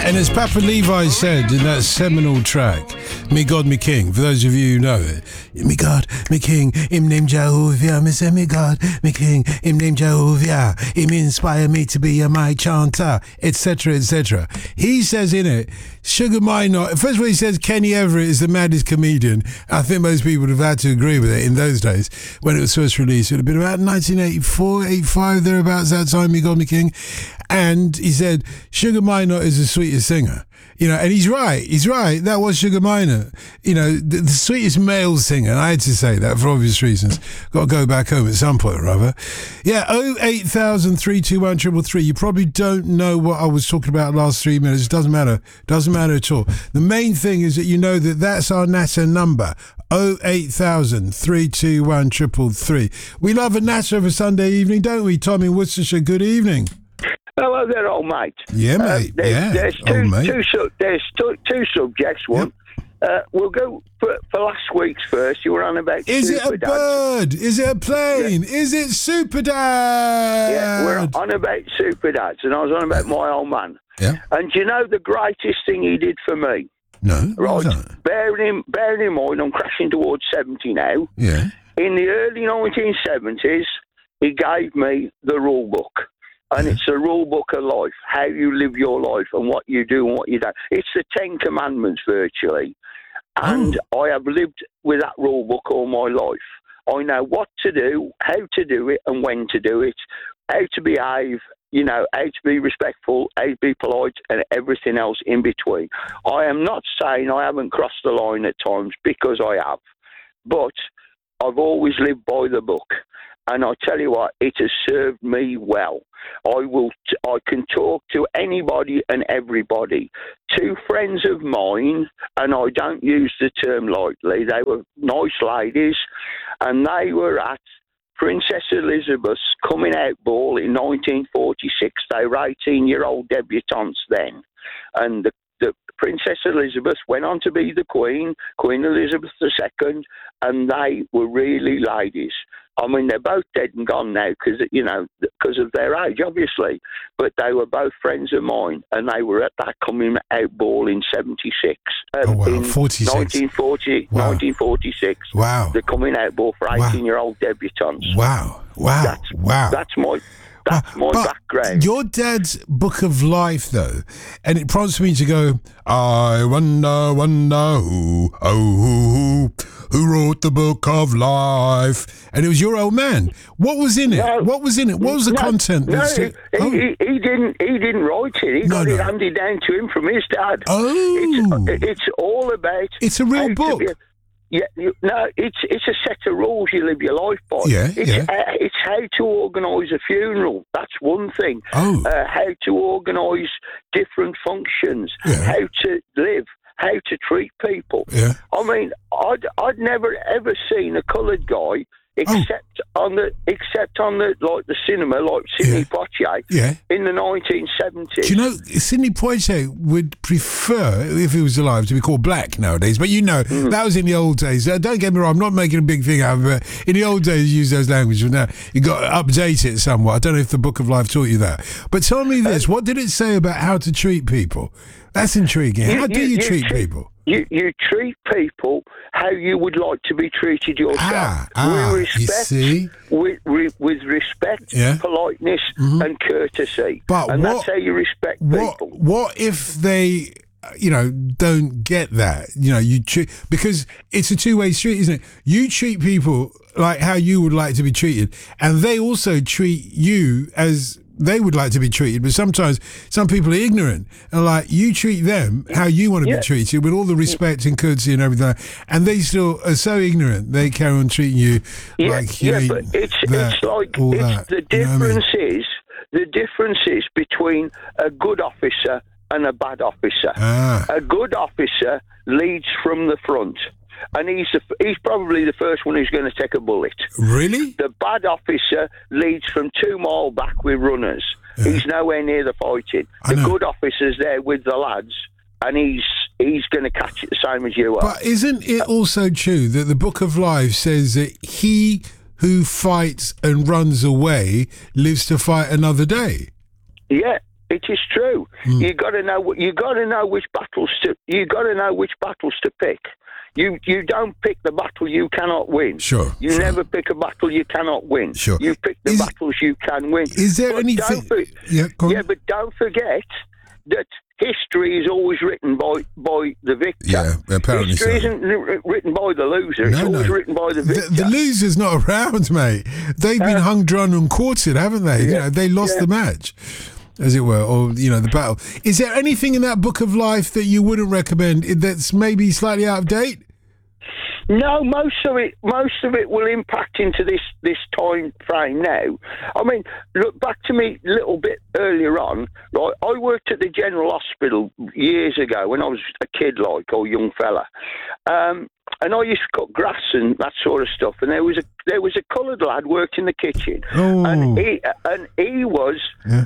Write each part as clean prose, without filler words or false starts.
And as Papa Levi said in that seminal track, Me God, Me King, for those of you who know it, Me God, Me King, Him name Jehovah, me say Me God, Me King, Him name Jehovah, Him inspire me to be a my chanter, etc., etc. He says in it, Sugar Minott, first of all he says Kenny Everett is the maddest comedian. I think most people would have had to agree with it in those days when it was first released. It would have been about 1984, 85, thereabouts that time, Me God, Me King. And he said, Sugar Minott is the sweetest singer. You know, and he's right. That was Sugar Minott. You know, the sweetest male singer. And I had to say that for obvious reasons. Got to go back home at some point or other. Yeah, 08000 321 333. You probably don't know what I was talking about last 3 minutes. It doesn't matter. Doesn't matter at all. The main thing is that you know that that's our NASA number. 08000 321 333. We love a NASA of a Sunday evening, don't we? Tom in Worcestershire, good evening. Hello there, old mate. Yeah, mate. There's two subjects. One, we'll go for last week's first. You were on about Is Super it a Dads. bird? Is it a plane? Yeah. Is it Super Dad? Yeah, we're on about Super Dads, and I was on about my old man. Yeah. And do you know the greatest thing he did for me? No. What was Right, that? bearing in mind, I'm crashing towards 70 now. Yeah. In the early 1970s, he gave me the rule book. And it's a rule book of life, how you live your life and what you do and what you don't. It's the 10 Commandments, virtually. And I have lived with that rule book all my life. I know what to do, how to do it, and when to do it, how to behave, you know, how to be respectful, how to be polite, and everything else in between. I am not saying I haven't crossed the line at times, because I have. But I've always lived by the book. And I tell you what, it has served me well. I can talk to anybody and everybody. Two friends of mine, and I don't use the term lightly, they were nice ladies, and they were at Princess Elizabeth's coming out ball in 1946. They were 18-year-old debutantes then. And the Princess Elizabeth went on to be the Queen, Queen Elizabeth II, and they were really ladies. I mean, they're both dead and gone now because of their age, obviously. But they were both friends of mine, and they were at that coming out ball in 76. In 46. 1940, Wow. 1946. Wow. The coming out ball for 18-year-old debutants. Wow. That's my background. Your dad's book of life, though, and it prompts me to go, I wonder who wrote the book of life? And it was your old man. What was in it? No. What was in it? What was the content? He didn't write it. He got it handed down to him from his dad. It's all about. It's a real book. It's a set of rules you live your life by. It's how to organise a funeral. That's one thing. How to organise different functions. How to live. How to treat people. Yeah. I mean, I'd never ever seen a coloured guy except on the like the cinema, like Sidney Poitier in the 1970s. Do you know, Sidney Poitier would prefer, if he was alive, to be called black nowadays. But you know, that was in the old days. Don't get me wrong, I'm not making a big thing out of it. In the old days, you used those languages. Now, you got to update it somewhat. I don't know if the Book of Life taught you that. But tell me this, what did it say about how to treat people? That's intriguing. How do you treat people? You treat people how you would like to be treated yourself. With respect, you see? With respect, politeness, and courtesy. That's how you respect people. What if they, don't get that? You treat, because it's a two-way street, isn't it? You treat people like how you would like to be treated, and they also treat you as they would like to be treated. But sometimes some people are ignorant, and like you treat them how you want to be treated with all the respect and courtesy and everything, and they still are so ignorant they carry on treating you like you ain't but it's like all it's that. The difference is between a good officer and a bad officer. A good officer leads from the front. And he's probably the first one who's going to take a bullet. Really? The bad officer leads from 2 miles back with runners. He's nowhere near the fighting. The good officer's there with the lads, and he's going to catch it the same as you are. But isn't it also true that the Book of Life says that he who fights and runs away lives to fight another day? Yeah. It is true. You got to know which battles to pick. You don't pick the battle you cannot win. Sure. You never pick a battle you cannot win. Sure. You pick the battles you can win. Is there anything? But don't forget that history is always written by the victor. Yeah, apparently history so. isn't written by the loser. It's always written by the victor. The loser's not around, mate. They've been hung, drawn, and quartered, haven't they? Yeah, You know, they lost the match, as it were, or the battle. Is there anything in that book of life that you wouldn't recommend that's maybe slightly out of date? No, most of it will impact into this time frame now. I mean, look back to me a little bit earlier on. Right, I worked at the General Hospital years ago when I was a kid, or young fella, and I used to cut grass and that sort of stuff. And there was a coloured lad worked in the kitchen, and he was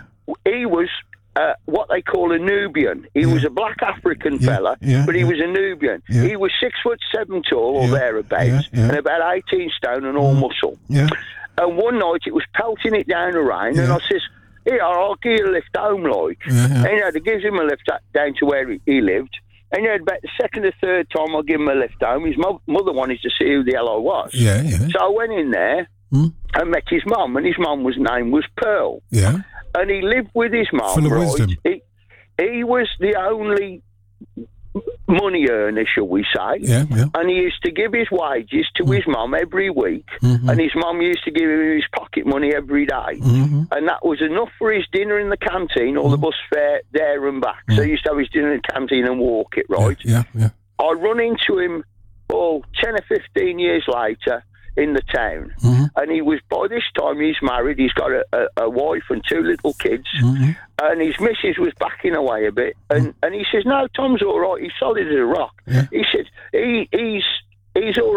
what they call a Nubian. He was a black African fella, but he was a Nubian. Yeah. He was 6'7" tall or thereabouts, and about 18 stone and all muscle. Yeah. And one night it was pelting it down the rain, and I says, "Here, I'll give you a lift home, like." And they gives him a lift down to where he lived. And about the second or third time I give him a lift home, his mother wanted to see who the hell I was. Yeah. So I went in there and met his mum, and his mum's name was Pearl. Yeah. And he lived with his mum. Full of wisdom. He was the only money earner, shall we say. Yeah. And he used to give his wages to his mum every week, and his mum used to give him his pocket money every day. And that was enough for his dinner in the canteen or the bus fare there and back. So he used to have his dinner in the canteen and walk it, right? Yeah. I run into him 10 or 15 years later in the town, and he was, by this time he's married, he's got a wife and 2 little kids, and his missus was backing away a bit, and he says, "No, Tom's all right, he's solid as a rock." He said he's all